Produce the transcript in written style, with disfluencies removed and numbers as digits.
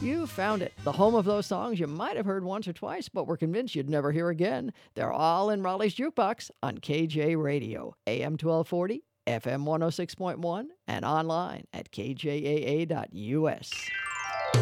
You found it. The home of those songs you might have heard once or twice, but were convinced you'd never hear again. They're all in Raleigh's Jukebox on KJ Radio, AM 1240, FM 106.1, and online at kjaa.us.